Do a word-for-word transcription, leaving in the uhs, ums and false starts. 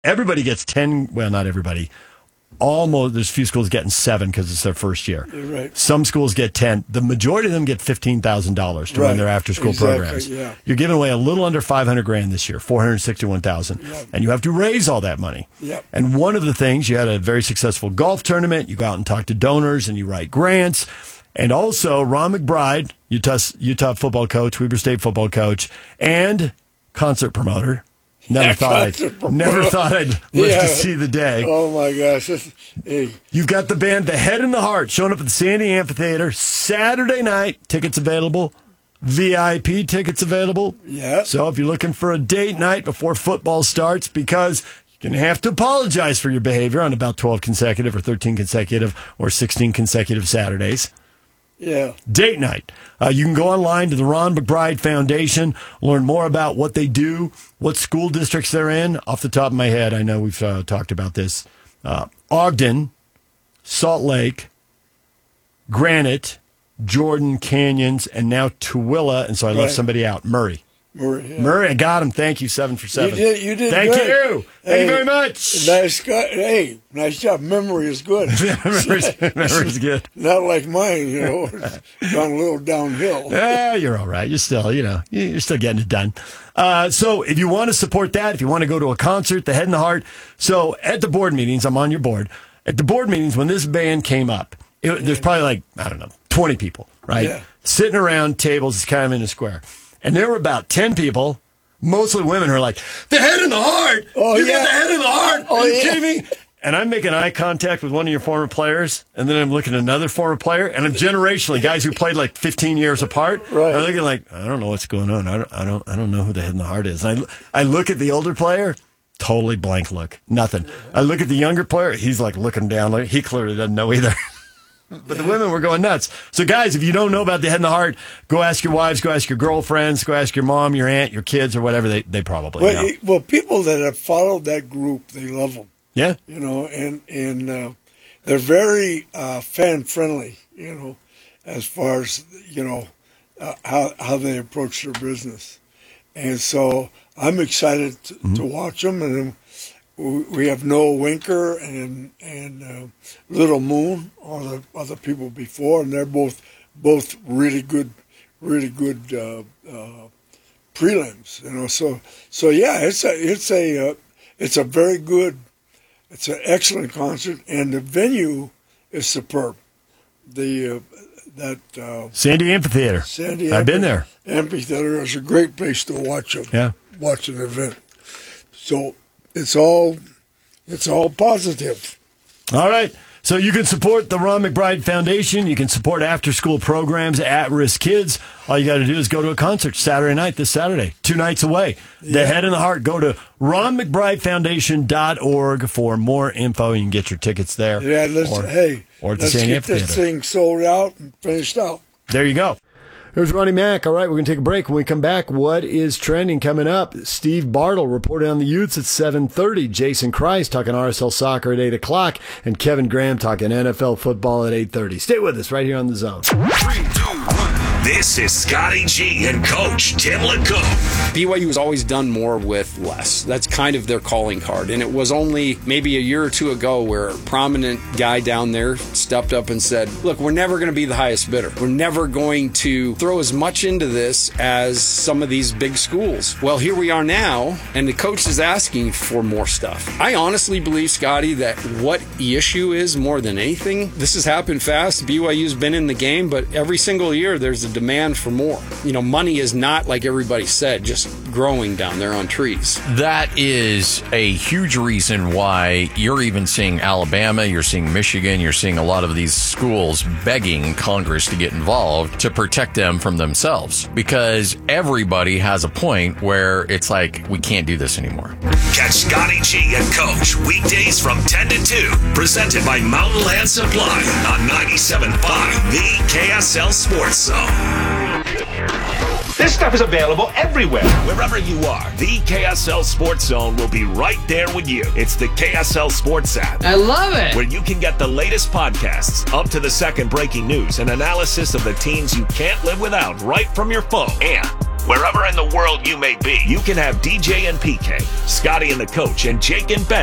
everybody gets ten. Well, not everybody. Almost, there's a few schools getting seven because it's their first year. Right. Some schools get ten. The majority of them get fifteen thousand dollars to right. run their after-school exactly, programs. Yeah. You're giving away a little under five hundred grand this year, four hundred sixty-one thousand, Yep. and you have to raise all that money. Yep. And one of the things, you had a very successful golf tournament. You go out and talk to donors, and you write grants. And also, Ron McBride, Utah, Utah football coach, Weber State football coach, and concert promoter. Never Yeah, thought I'd never thought I'd live Yeah. to see the day. Oh my gosh! This, hey. You've got the band The Head and the Heart showing up at the Sandy Amphitheater Saturday night. Tickets available. V I P tickets available. Yeah. So if you're looking for a date night before football starts, because you're going to have to apologize for your behavior on about twelve consecutive or thirteen consecutive or sixteen consecutive Saturdays. Yeah. Date night. Uh, you can go online to the Ron McBride Foundation, learn more about what they do, what school districts they're in. Off the top of my head, I know we've uh, talked about this. Uh, Ogden, Salt Lake, Granite, Jordan, Canyons, and now Tooele, and so I left Right. somebody out, Murray. Murray, yeah. Murray, I got him. Thank you, seven for seven. You did. You did. Thank good. you. Thank Hey, you very much. Nice guy. Hey, nice job. Memory is good. Memory's, memory's good. Not like mine, you know. It's gone a little downhill. Yeah, you're all right. You're still, you know, you're still getting it done. Uh, so if you want to support that, if you want to go to a concert, The Head and the Heart. So at the board meetings, I'm on your board. At the board meetings, when this band came up, it, there's probably like, I don't know, twenty people, right? Yeah. Sitting around tables, kind of in a square. And there were about ten people, mostly women, who are like, The Head and the Heart. Oh, you yeah. got The Head and the Heart. Oh, are you yeah. kidding me? And I'm making eye contact with one of your former players, and then I'm looking at another former player, and I'm generationally, guys who played like fifteen years apart, Right. are looking like, I don't know what's going on. I don't, I don't, I don't know who The Head and the Heart is. And I, I look at the older player, totally blank look, nothing. I look at the younger player, he's like looking down, like he clearly doesn't know either. But the women were going nuts. So, guys, if you don't know about The Head and the Heart, go ask your wives, go ask your girlfriends, go ask your mom, your aunt, your kids, or whatever. They they probably Well, know. it- well, people that have followed that group, they love them. Yeah. You know, and and uh, they're very uh, fan friendly. You know, as far as you know uh, how how they approach their business, and so I'm excited to, Mm-hmm. to watch them. And we we have Noah Winker and and uh, Little Moon, all the other people before, and they're both both really good, really good uh, uh, prelims. You know, so so yeah, it's a it's a uh, it's a very good. It's an excellent concert, and the venue is superb. The uh, that uh, Sandy Amphitheater. Sandy I've been there. Amphitheater is a great place to watch a, Yeah. watch an event. So it's all it's all positive. All right. So you can support the Ron McBride Foundation. You can support after-school programs, at-risk kids. All you got to do is go to a concert Saturday night, this Saturday, two nights away. The Yeah. Head and the Heart. Go to ron mcbride foundation dot org for more info. You can get your tickets there. Yeah, let's Or- hey, or at the let's Sandy get this Amphitheater. thing sold out and finished out. There you go. There's Ronnie Mack. All right, we're going to take a break. When we come back, what is trending coming up? Steve Bartle reporting on the Utes at seven thirty. Jason Christ talking R S L soccer at eight o'clock. And Kevin Graham talking N F L football at eight thirty. Stay with us right here on The Zone. Three, two, one. This is Scotty G and Coach Tim LeCoq. B Y U has always done more with less. That's kind of their calling card. And it was only maybe a year or two ago where a prominent guy down there stepped up and said, look, we're never going to be the highest bidder. We're never going to throw as much into this as some of these big schools. Well, here we are now, and the coach is asking for more stuff. I honestly believe, Scotty, that what the issue is more than anything, this has happened fast. B Y U's been in the game, but every single year there's a demand for more. You know, money is not, like everybody said, just growing down there on trees. That is a huge reason why you're even seeing Alabama, you're seeing Michigan, you're seeing a lot of these schools begging Congress to get involved to protect them from themselves. Because everybody has a point where it's like, we can't do this anymore. Catch Scotty G and Coach weekdays from ten to two. Presented by Mountain Land Supply on ninety-seven point five, the K S L Sports Zone. This stuff is available everywhere. Wherever you are, the K S L Sports Zone will be right there with you. It's the K S L Sports app. I love it. Where you can get the latest podcasts, up to the second breaking news, and analysis of the teams you can't live without right from your phone. And Wherever in the world you may be, you can have D J and P K, Scotty and the coach, and Jake and Ben